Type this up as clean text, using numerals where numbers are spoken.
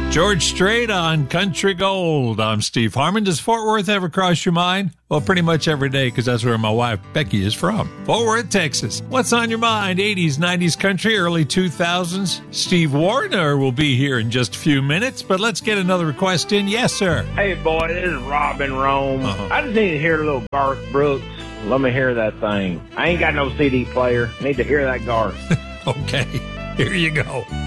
George Strait on Country Gold. I'm Steve Harmon. Does Fort Worth ever cross your mind? Well, pretty much every day, because that's where my wife, Becky, is from. Fort Worth, Texas. What's on your mind? 80s, 90s country, early 2000s. Steve Warner will be here in just a few minutes, but let's get another request in. Yes, sir. Hey, boy, this is Robin Rome. I just need to hear a little Garth Brooks. Let me hear that thing. I ain't got no CD player. Need to hear that Garth. Okay, here you go.